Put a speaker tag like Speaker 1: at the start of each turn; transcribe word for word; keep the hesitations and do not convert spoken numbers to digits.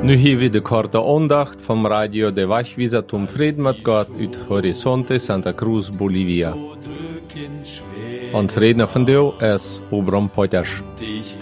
Speaker 1: Nu hier weer de korte aandacht van Radio de Wachwieser Tom Frieden met God uit Horizonte Santa Cruz, Bolivia. Ons redner vandaag is Obram Potters.
Speaker 2: Ich